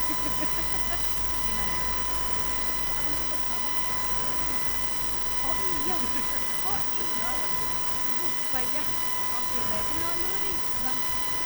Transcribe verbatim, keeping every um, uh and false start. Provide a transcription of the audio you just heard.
Gimana? Aku masih ikut abang nih. Oh iya, oh iya, lupa ya. Oke baik, kenalan dulu nih Bang.